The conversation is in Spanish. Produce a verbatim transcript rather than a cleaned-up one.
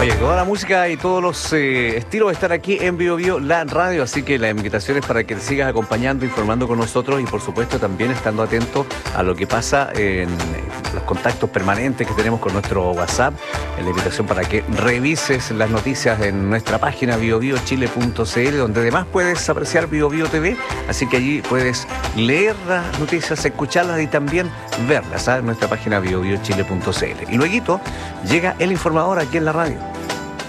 Oye, toda la música y todos los eh, estilos están aquí en Bio Bio, la radio, así que la invitación es para que te sigas acompañando, informando con nosotros y por supuesto también estando atento a lo que pasa en los contactos permanentes que tenemos con nuestro WhatsApp. La invitación para que revises las noticias en nuestra página bio bio chile punto c l, donde además puedes apreciar Bio Bio T V, así que allí puedes leer las noticias, escucharlas y también verlas, ¿sabes? En nuestra página bio bio chile punto c l. Y luego llega el informador aquí en la radio.